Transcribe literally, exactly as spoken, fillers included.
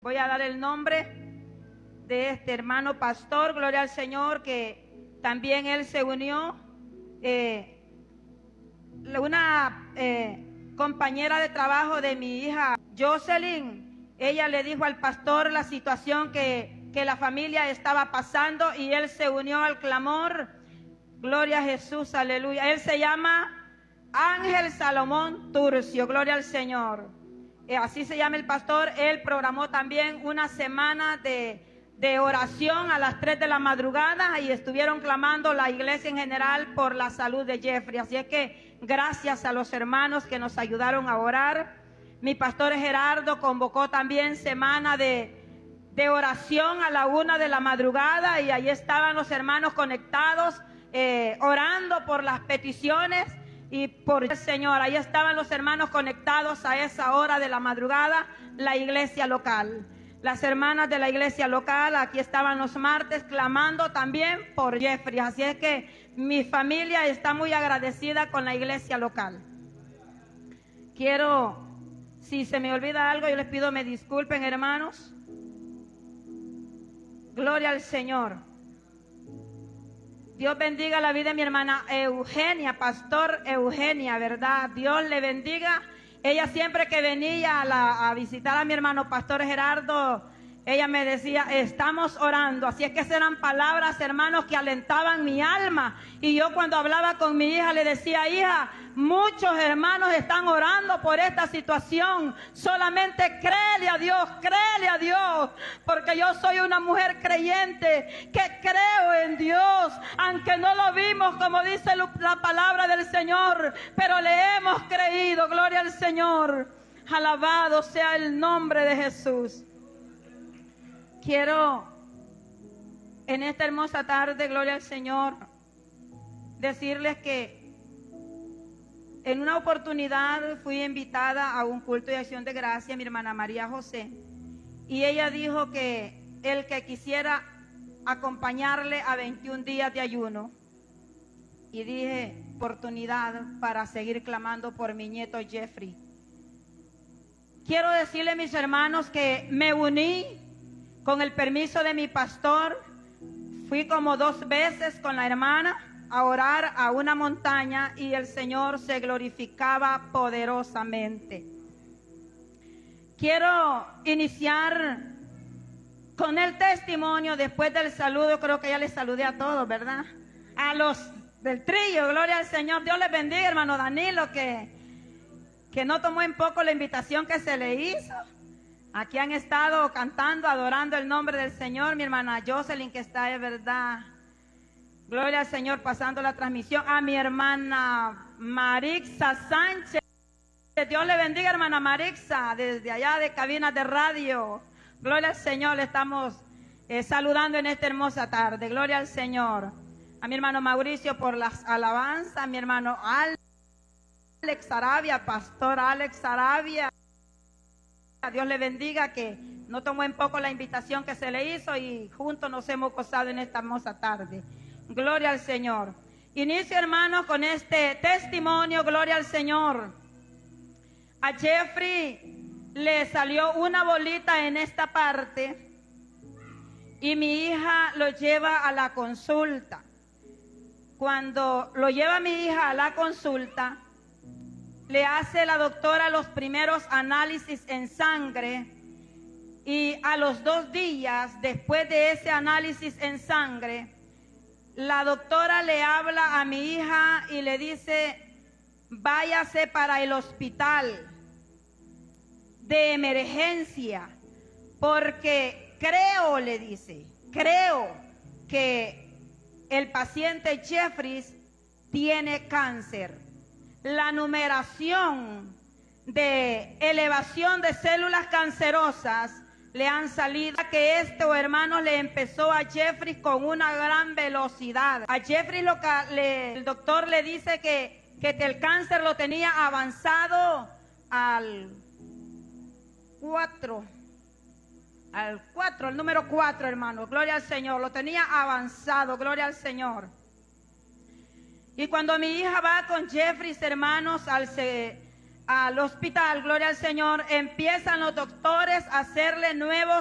voy a dar el nombre de este hermano pastor, gloria al Señor, que también él se unió. Eh, una eh, compañera de trabajo de mi hija, Jocelyn, ella le dijo al pastor la situación que, que la familia estaba pasando y él se unió al clamor. Gloria a Jesús, aleluya. Él se llama Ángel Salomón Turcio, gloria al Señor. Eh, así se llama el pastor. Él programó también una semana de, de oración a las tres de la madrugada y estuvieron clamando la iglesia en general por la salud de Jeffrey. Así es que gracias a los hermanos que nos ayudaron a orar. Mi pastor Gerardo convocó también semana de, de oración a la una de la madrugada y ahí estaban los hermanos conectados, eh, orando por las peticiones y por el Señor. Ahí estaban los hermanos conectados a esa hora de la madrugada, la iglesia local. Las hermanas de la iglesia local aquí estaban los martes clamando también por Jeffrey. Así es que mi familia está muy agradecida con la iglesia local. Quiero, si se me olvida algo, yo les pido me disculpen, hermanos. Gloria al Señor. Dios bendiga la vida de mi hermana Eugenia, pastor Eugenia, ¿verdad? Dios le bendiga. Ella siempre que venía a, la, a visitar a mi hermano pastor Gerardo, ella me decía, estamos orando. Así es que esas eran palabras, hermanos, que alentaban mi alma. Y yo cuando hablaba con mi hija le decía, hija, muchos hermanos están orando por esta situación. Solamente créele a Dios, créele a Dios. Porque yo soy una mujer creyente que creo en Dios. Aunque no lo vimos como dice la palabra del Señor, pero le hemos creído. Gloria al Señor. Alabado sea el nombre de Jesús. Quiero en esta hermosa tarde, gloria al Señor, decirles que en una oportunidad fui invitada a un culto de acción de gracia, mi hermana María José, y ella dijo que el que quisiera acompañarle a veintiún días de ayuno, y dije, oportunidad para seguir clamando por mi nieto Jeffrey. Quiero decirle, mis hermanos, que me uní con el permiso de mi pastor. Fui como dos veces con la hermana a orar a una montaña y el Señor se glorificaba poderosamente. Quiero iniciar con el testimonio después del saludo. Creo que ya les saludé a todos, ¿verdad? A los del trillo, gloria al Señor. Dios les bendiga, hermano Danilo, que, que no tomó en poco la invitación que se le hizo. Aquí han estado cantando, adorando el nombre del Señor. Mi hermana Jocelyn, que está de verdad, gloria al Señor, pasando la transmisión. A mi hermana Marixa Sánchez, Dios le bendiga, hermana Marixa, desde allá de cabinas de radio. Gloria al Señor, le estamos eh, saludando en esta hermosa tarde. Gloria al Señor. A mi hermano Mauricio por las alabanzas. A mi hermano Alex Arabia, pastor Alex Arabia. Dios le bendiga, que no tomó en poco la invitación que se le hizo y juntos nos hemos gozado en esta hermosa tarde. Gloria al Señor. Inicio, hermanos, con este testimonio. Gloria al Señor. A Jeffrey le salió una bolita en esta parte y mi hija lo lleva a la consulta. Cuando lo lleva mi hija a la consulta, le hace la doctora los primeros análisis en sangre y a los dos días después de ese análisis en sangre, la doctora le habla a mi hija y le dice, váyase para el hospital de emergencia, porque creo, le dice, creo que el paciente Jeffrey tiene cáncer. La numeración de elevación de células cancerosas le han salido, que esto, hermanos, le empezó a Jeffrey con una gran velocidad. A Jeffrey lo, le, el doctor le dice que, que el cáncer lo tenía avanzado al cuatro, al cuatro, el número cuatro, hermano, gloria al Señor, lo tenía avanzado, gloria al Señor. Y cuando mi hija va con Jeffrey, hermanos, al, al hospital, gloria al Señor, empiezan los doctores a hacerle nuevos